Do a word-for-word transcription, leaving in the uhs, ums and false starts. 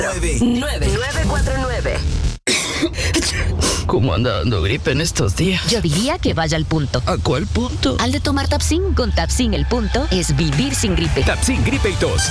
nueve nueve cuatro nueve. ¿Cómo anda dando gripe en estos días? Yo diría que vaya al punto. ¿A cuál punto? Al de tomar Tapsin. Con Tapsin el punto es vivir sin gripe. Tapsin Gripe y Tos.